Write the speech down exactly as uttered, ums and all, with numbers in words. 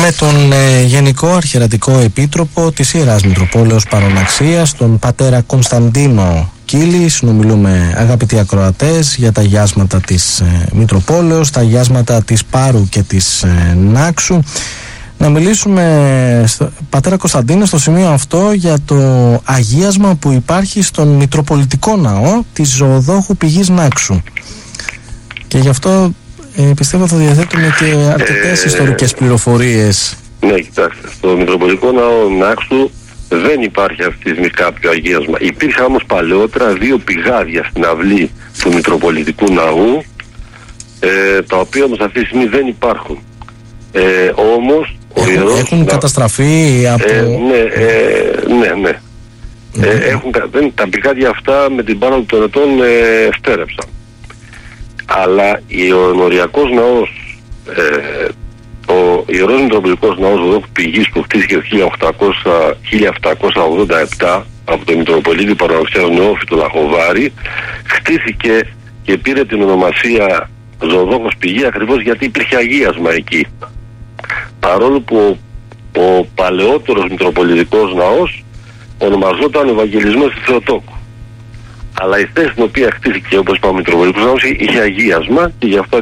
με τον ε, Γενικό Αρχιερατικό Επίτροπο της Ιεράς Μητροπόλεως Παροναξίας, τον πατέρα Κωνσταντίνο Κύλη. Συνομιλούμε, αγαπητοί ακροατές, για τα αγιάσματα της ε, Μητροπόλεως, τα αγιάσματα της Πάρου και της ε, Νάξου. Να μιλήσουμε, στο, πατέρα Κωνσταντίνε, στο σημείο αυτό για το αγίασμα που υπάρχει στον Μητροπολιτικό Ναό της Ζωοδόχου Πηγής Νάξου. Και γι' αυτό ε, πιστεύω θα διαθέτουμε και αρκετές ε, ιστορικές πληροφορίες. Ναι, κοιτάξτε, στο Μητροπολιτικό Ναό Νάξου δεν υπάρχει αυτή τη στιγμή κάποιο αγίασμα. Υπήρχαν όμως παλαιότερα δύο πηγάδια στην αυλή του Μητροπολιτικού Ναού, ε, τα οποία όμως αυτή τη στιγμή δεν υπάρχουν. Ε, όμως ο έχουν, ιερός, έχουν να, καταστραφεί από... Ε, ναι, ε, ναι, ναι. Mm-hmm. Ε, έχουν, δεν, τα πηγάδια αυτά με την πάροδο των ετών ε, στέρεψαν. Αλλά ο ενοριακός ναός, ε, ο Ιερός Μητροπολιτικός Ναός Ζωοδόχου Πηγής, που χτίστηκε το χίλια επτακόσια ογδόντα επτά από τον Μητροπολίτη Παροναξίας Νεόφυτο Λαχοβάρη, χτίστηκε και πήρε την ονομασία Ζωοδόχος Πηγή ακριβώς γιατί υπήρχε αγίασμα εκεί. Παρόλο που ο, ο παλαιότερος Μητροπολιτικός Ναός ονομαζόταν Ευαγγελισμός της Θεοτόκου. Αλλά η θέση στην οποία χτίστηκε, όπως είπαμε, ο Μητροπολιτικός Ναός είχε αγίασμα και γι' αυτό